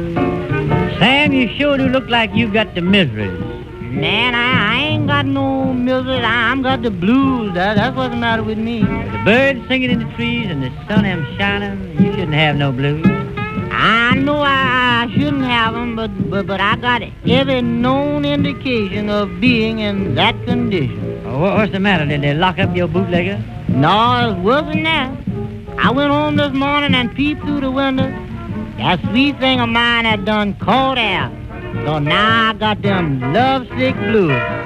Sam, you sure do look like you got the miseries. Man, I ain't got no misery. I'm got the blues. That's what's the matter with me. The birds singing in the trees and the sun am shining. You shouldn't have no blues. I know I shouldn't have them, but I got every known indication of being in that condition. Oh, what's the matter? Did they lock up your bootlegger? No, it's worse than that. I went home this morning and peeped through the window. That sweet thing of mine had done caught out. So now I got them lovesick blues.